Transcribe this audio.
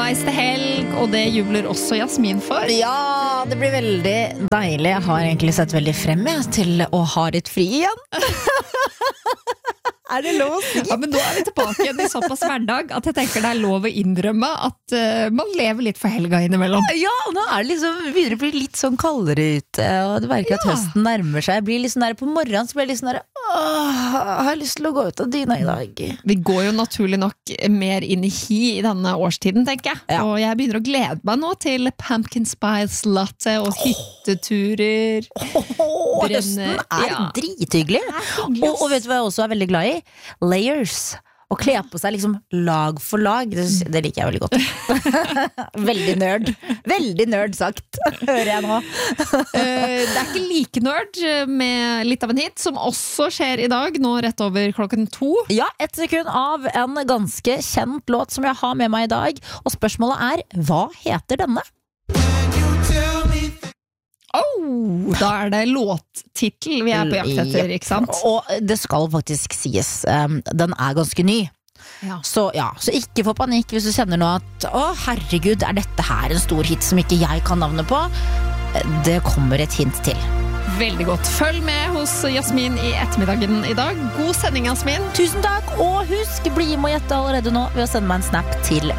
halvveis til helg, og det jubler også Jasmin for. Ja, det blir veldig deilig. Jeg har egentlig sett veldig frem til å ha litt fri igjen. Det lov å si? Ja, men nå vi tilbake igjen i såpass hverdag at jeg tenker det lov å innrømme at man lever litt for helga innimellom. Ja, nå det liksom, begynner det å bli litt sånn kaldere ute, og du merker at høsten nærmer seg. Jeg blir litt sånn der på morgenen, så blir jeg litt sånn der, jeg har lyst til å gå ut av dyna i dag. Vi går jo naturlig nok mer inn i hi i denne årstiden, tenker jeg. Ja. Og jeg begynner å glede meg nå til pumpkin spice latte og hytteturer. Høsten drithyggelig. Og vet du hva jeg også veldig glad i? Layers. Å kle på seg liksom lag for lag. Det liker jeg veldig godt. Veldig nerd sagt, hører jeg nå. Det ikke like nerd med litt av en hit, som også skjer i dag, nå rett over 2:00. Ja, 1 sekund av en ganske kjent låt som jeg har med meg i dag. Og spørsmålet hva heter denne? Da det låttittel vi på jakt etter, ikke sant? Og det skal faktisk sies, den ganske ny. Ja. Så ikke få panikk hvis du kjenner nå at herregud, dette her en stor hit som ikke jeg kan navnet på. Det kommer et hint til. Veldig godt. Følg med hos Jasmin i ettermiddagen i dag. God sending, Jasmin. Tusen takk, og husk, bli med og gjette allerede nå ved å sende meg en snap til